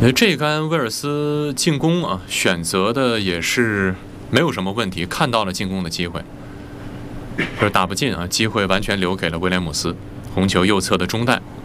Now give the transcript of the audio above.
这一杆威尔斯进攻啊，选择的也是没有什么问题，看到了进攻的机会，就是打不进啊，机会完全留给了威廉姆斯。红球右侧的中袋，